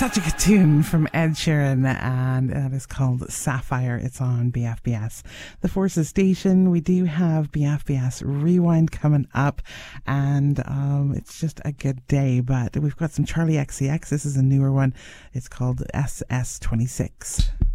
Such a good tune from Ed Sheeran, and that is called Sapphire. It's on BFBS, the Forces station. We do have BFBS Rewind coming up, and it's just a good day. But we've got some Charlie XCX. This is a newer one. It's called SS26.